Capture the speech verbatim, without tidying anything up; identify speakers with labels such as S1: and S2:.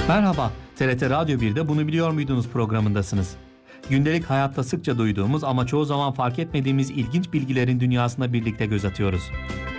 S1: Merhaba, T R T Radyo birde Bunu Biliyor Muydunuz programındasınız. Gündelik hayatta sıkça duyduğumuz ama çoğu zaman fark etmediğimiz ilginç bilgilerin dünyasına birlikte göz atıyoruz.